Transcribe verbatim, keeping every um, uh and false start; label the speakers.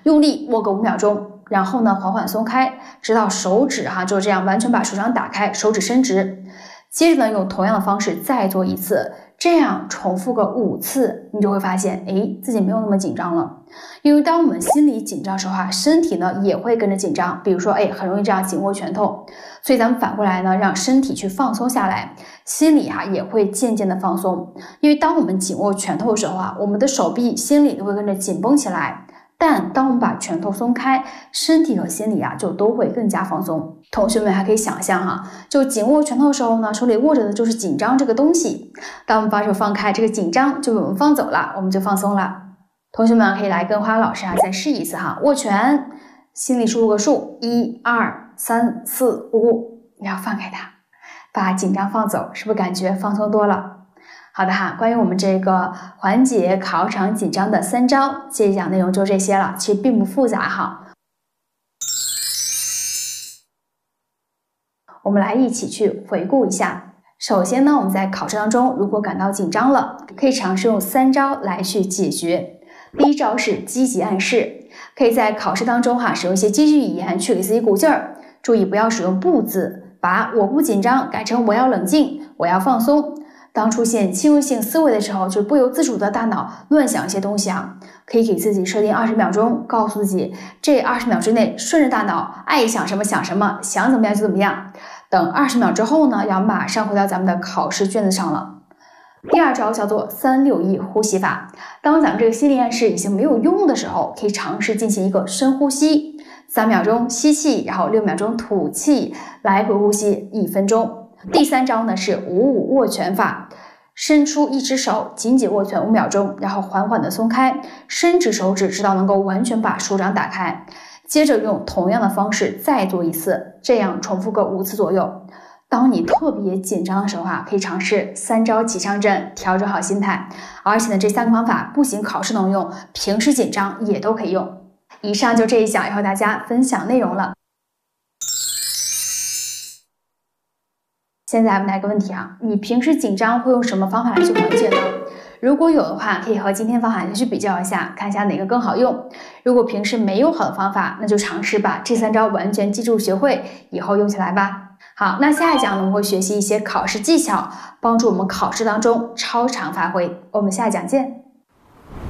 Speaker 1: 用力握个五秒钟，然后呢缓缓松开，直到手指哈就这样完全把手掌打开，手指伸直。接着呢用同样的方式再做一次，这样重复个五次，你就会发现，哎，自己没有那么紧张了。因为当我们心里紧张的时候啊，身体呢也会跟着紧张，比如说，哎，很容易这样紧握拳头。所以咱们反过来呢，让身体去放松下来，心里哈、啊、也会渐渐的放松。因为当我们紧握拳头的时候啊，我们的手臂、心里都会跟着紧绷起来。但当我们把拳头松开，身体和心理啊就都会更加放松。同学们还可以想象哈、啊，就紧握拳头的时候呢，手里握着的就是紧张这个东西。当我们把手放开，这个紧张就被我们放走了，我们就放松了。同学们可以来跟花老师啊再试一次哈，握拳，心里数入个数，一二三四五，然后放开它，把紧张放走，是不是感觉放松多了？好的哈，关于我们这个缓解考场紧张的三招，这一讲内容就这些了，其实并不复杂哈。我们来一起去回顾一下。首先呢，我们在考试当中如果感到紧张了，可以尝试用三招来去解决。第一招是积极暗示，可以在考试当中哈使用一些积极语言去给自己鼓劲儿，注意不要使用不字，把我不紧张改成我要冷静，我要放松。当出现侵入性思维的时候，就不由自主的大脑乱想一些东西啊，可以给自己设定二十秒钟，告诉自己这二十秒之内顺着大脑爱想什么想什么，想怎么样就怎么样。等二十秒之后呢，要马上回到咱们的考试卷子上了。第二招叫做三六一呼吸法。当咱们这个心理暗示已经没有用的时候，可以尝试进行一个深呼吸，三秒钟吸气，然后六秒钟吐气，来回呼吸一分钟。第三招呢是五五握拳法，伸出一只手，紧紧握拳五秒钟，然后缓缓的松开，伸直手指，直到能够完全把手掌打开。接着用同样的方式再做一次，这样重复个五次左右。当你特别紧张的时候啊，可以尝试三招起上阵，调整好心态。而且呢，这三个方法不仅考试能用，平时紧张也都可以用。以上就这一讲要和大家分享内容了。现在我们来个问题啊，你平时紧张会用什么方法来去缓解呢？如果有的话，可以和今天方法来去比较一下，看一下哪个更好用。如果平时没有好的方法，那就尝试把这三招完全记住学会，以后用起来吧。好，那下一讲呢，我们会学习一些考试技巧，帮助我们考试当中超常发挥。我们下一讲见。